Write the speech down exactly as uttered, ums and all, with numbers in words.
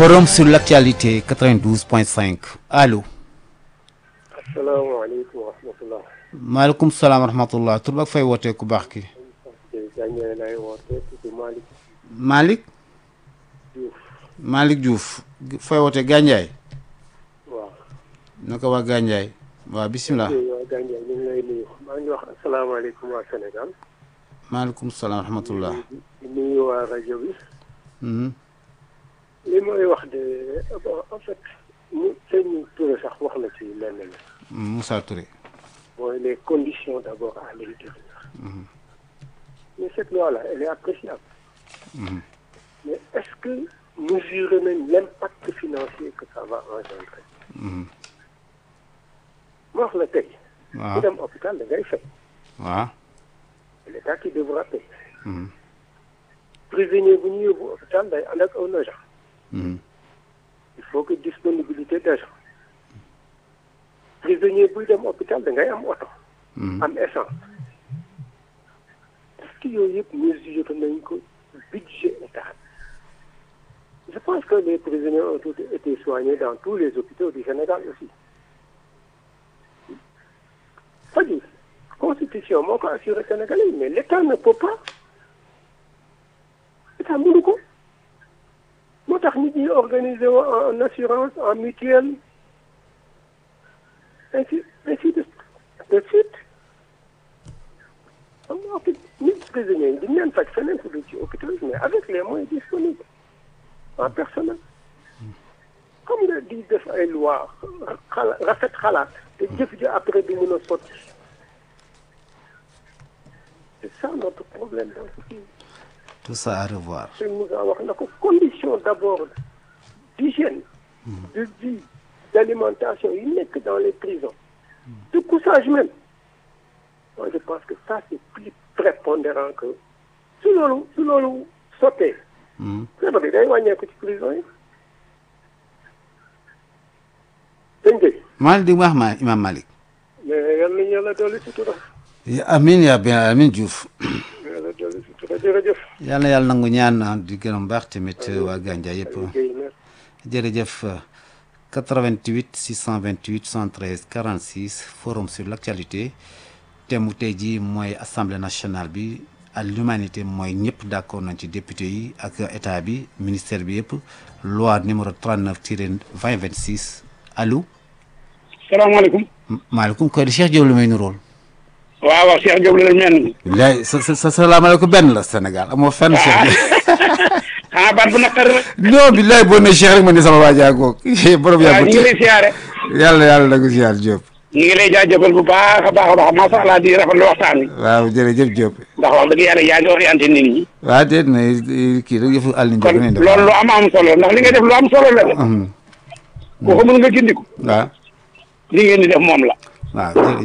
Forum sur l'actualité quatre-vingt-douze point cinq allo. asalaamaaleykum wa rahmatulah. maaleykum salaam wa rahmatulah tur ba fay wootee ku baax ki. Gandiaye lay wootee tudd Malick. Malick. Diouf. Malick Diouf fay wootee Gandiaye. waaw. naka waa Gandiaye. waaw bisimilah. waa Gandiaye ñu ngi lay nuyu. maa ngi wax asalaamaaleykum waa Sénégal. maaleykum salaam wa rahmatulah. di nuyu waa rajo bi. li may wax de bon en fait mu sëñ Touré sax wax na ci lenn la. Moussa Touré. mooy les conditions d' abord à l'intérieur. mais cette loi là elle est appréciable. mais est ce que mesurer nañ l' impact financier que ça va engendrer. ma wax la tey. waaw ku dem hôpital da ngay fay. waaw. l' état qui devra payer. prisonnier bu ñu yóbbu hôpital day ànd ak un agent. il faut que disponibilité d' agent. prisonnier buy dem hôpital da ngay am oto. am essence. est-ce que yooyu yëpp mesuré nañ ko budget état. je pense que les prisonniers ont tous été soignés dans tous les hôpitaux du Sénégal aussi. faju constitution moo ko assuré Sénégalais yi mais l' état ne peut pas. état mënu ko. moo tax nit ñi organiser en assurance en mutuelle ainsi ainsi de de suite xam nga en fait nit prisonniers yi dañu leen faj feneen fu dul ci hôpital mais avec les moyens disponibles en personnel comme nga di def ay loi xala rafet xalaat te jëf ji après di mën a sotti c'est ça notre problème dans ce pays. tout ça à revoir. sëñ Moussa wax na ko condition d' abord d'hygiène, de vie, d' alimentation yi nekk dans les prisons, de couchage même. moi je pense que ça c' est plus prépondérant que su loolu su loolu sottee. feebar bi day wàññeeku ci prison yi. dégg nga. Malick di wax ma Imam Malick. mais yal nañu yàlla dolli sutura. amiin yaa bien amiin Diouf. yàlla dolli sutura jërëjëf. yal na yàlla nangu ñaan di gërëm baax tamit waa Gandiaye yëpp. jërëjëf quatre-vingt-huit six cent vingt-huit soixante-treize quarante-six forum sur l' actualité thème mu tey jii mooy assemblée nationale bi à l'humanité mooy ñëpp d' accord nañ ci député yi ak état bi ministère bi yëpp loi numéro trente-neuf tiré vingt vingt-six allo. salaamaaleykum. maaleykum koy di Cheikh Diop lu may nuróol. waaw waaw Cheikh Diop la mel ni. bilaay sa sa salaamaaleykum benn la Sénégal amoo fenn. Cheikh ah baat bu naqari rek. non bilaay boo nee Cheikh rek ma ni sama waa jaagoog. borom yaa waaw ñu ngi lay siyaare. yàlla yàlla na ko siyaar Diop. ñu ngi lay jaajëfal bu baax a baax a baax macha allah di rafetlu waxtaan wi. waaw jërëjëf Diop. ndax wax dëgg yàlla yaa ngi orienté nit ñi. waaw déet na kii rek yëfu àll kon loolu lu am am solo ndax li nga def lu am solo la de. waaw koo ko mën nga gindiku. waaw li ngeen di def moom la. waaw